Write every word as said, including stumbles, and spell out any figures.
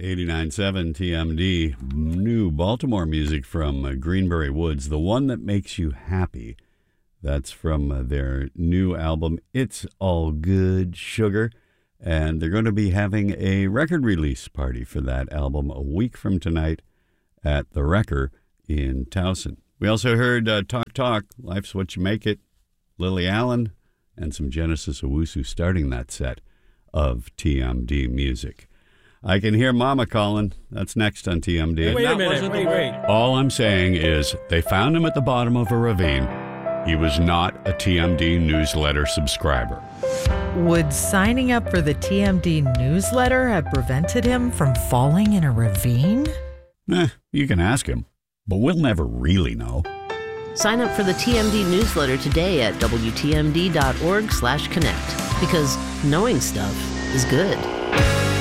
eighty-nine point seven T M D, new Baltimore music from uh, Greenberry Woods, The One That Makes You Happy. That's from uh, their new album, It's All Good Sugar. And they're going to be having a record release party for that album a week from tonight at the Wrecker in Towson. We also heard uh, Talk Talk, Life's What You Make It, Lily Allen, and some Genesis Owusu starting that set of T M D music. I Can Hear Mama Calling. That's next on T M D. Hey, wait a minute, wait, wait. All I'm saying is they found him at the bottom of a ravine. He was not a T M D newsletter subscriber. Would signing up for the T M D newsletter have prevented him from falling in a ravine? Eh, you can ask him, but we'll never really know. Sign up for the T M D newsletter today at W T M D dot org slash connect, because knowing stuff is good.